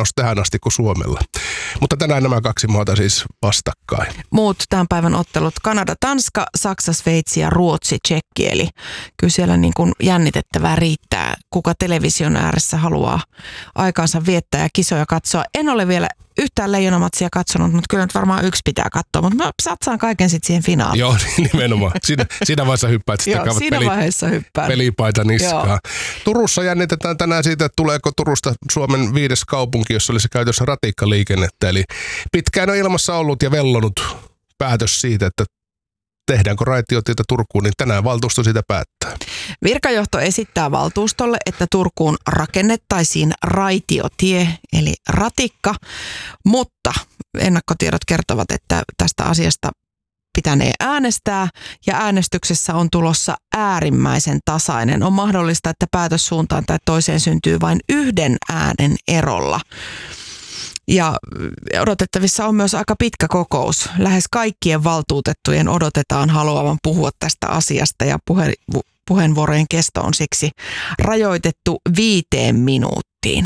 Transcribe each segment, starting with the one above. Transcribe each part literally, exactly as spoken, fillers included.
menossa tähän asti kuin Suomella. Mutta tänään nämä kaksi maata siis vastakkain. Muut tämän päivän ottelut: Kanada, Tanska, Saksa, Sveitsi ja Ruotsi, Tšekki. Eli kyllä siellä niin kuin jännitettävää riittää, kuka television ääressä haluaa aikaansa viettää ja kisoja katsoa. En ole vielä yhtään leijonamatsia katsonut, mutta kyllä nyt varmaan yksi pitää katsoa. Mutta mä satsaan kaiken sitten siihen finaaliin. Joo, nimenomaan. Siinä, siinä vaiheessa hyppäät sitten. Joo, siinä peli, vaiheessa hyppään. Pelipaita niskaan. Joo. Turussa jännitetään tänään siitä, että tuleeko Turusta Suomen viides kaupunki, jossa olisi käytössä ratikkaliikennettä. Eli pitkään on ilmassa ollut ja vellonut päätös siitä, että tehdäänkö raitiotietä Turkuun, niin tänään valtuusto sitä päättää. Virkajohto esittää valtuustolle, että Turkuun rakennettaisiin raitiotie, eli ratikka, mutta ennakkotiedot kertovat, että tästä asiasta pitänee äänestää ja äänestyksessä on tulossa äärimmäisen tasainen. On mahdollista, että päätös suuntaan tai toiseen syntyy vain yhden äänen erolla. Ja odotettavissa on myös aika pitkä kokous. Lähes kaikkien valtuutettujen odotetaan haluavan puhua tästä asiasta ja puhe, puheenvuorojen kesto on siksi rajoitettu viiteen minuuttiin.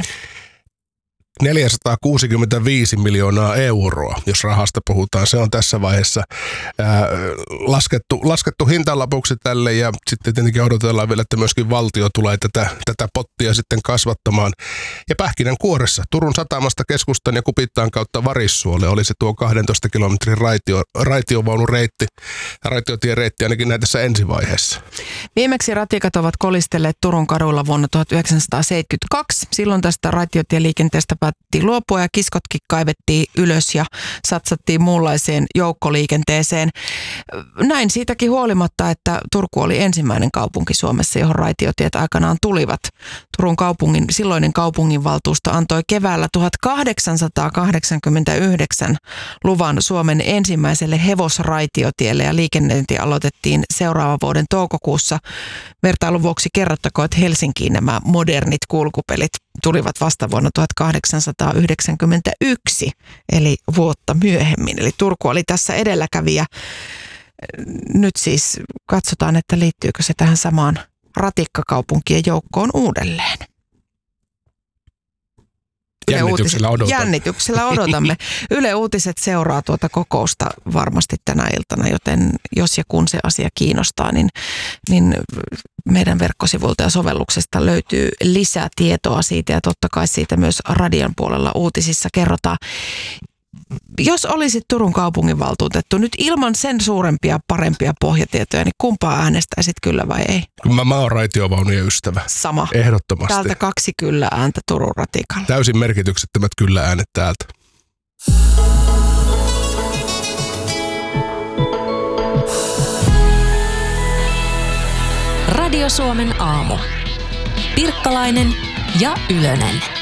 neljäsataakuusikymmentäviisi miljoonaa euroa, jos rahasta puhutaan. Se on tässä vaiheessa ää, laskettu, laskettu hintalapuksi tälle ja sitten tietenkin odotellaan vielä, että myöskin valtio tulee tätä, tätä pottia sitten kasvattamaan. Ja Pähkinänkuoressa Turun satamasta keskustan ja Kupittaan kautta Varissuolle oli se tuo kahdentoista kilometrin raitio, raitiovaunureitti, raitiotiereitti ainakin näin tässä ensivaiheessa. Viimeksi ratikat ovat kolistelleet Turun kaduilla vuonna tuhatyhdeksänsataaseitsemänkymmentäkaksi. Silloin tästä raitiotieliikenteestä päätettiin luopua ja kiskotkin kaivettiin ylös ja satsattiin muunlaiseen joukkoliikenteeseen. Näin siitäkin huolimatta, että Turku oli ensimmäinen kaupunki Suomessa, johon raitiotiet aikanaan tulivat. Turun kaupungin, silloinen kaupunginvaltuusto antoi keväällä tuhatkahdeksansataakahdeksankymmentäyhdeksän luvan Suomen ensimmäiselle hevosraitiotielle ja liikennöinti aloitettiin seuraavan vuoden toukokuussa. Vertailun vuoksi kerrottakoon, että Helsinkiin nämä modernit kulkupelit tulivat vasta vuonna tuhatkahdeksansataayhdeksänkymmentäyksi, eli vuotta myöhemmin. Eli Turku oli tässä edelläkävijä. Nyt siis katsotaan, että liittyykö se tähän samaan ratikkakaupunkien joukkoon uudelleen. Jännityksellä odotamme. Jännityksellä odotamme. Yle Uutiset seuraa tuota kokousta varmasti tänä iltana, joten jos ja kun se asia kiinnostaa, niin, niin meidän verkkosivuilta ja sovelluksesta löytyy lisää tietoa siitä ja totta kai siitä myös radion puolella uutisissa kerrotaan. Jos olisit Turun kaupunginvaltuutettu nyt ilman sen suurempia, parempia pohjatietoja, niin kumpaa äänestäisit kyllä vai ei? Mä, mä oon raitiovaunujen ystävä. Sama. Ehdottomasti. Täältä kaksi kyllä ääntä Turun ratikalla. Täysin merkityksettömät kyllä äänet täältä. Radio Suomen aamu. Pirkkalainen ja Ylönen.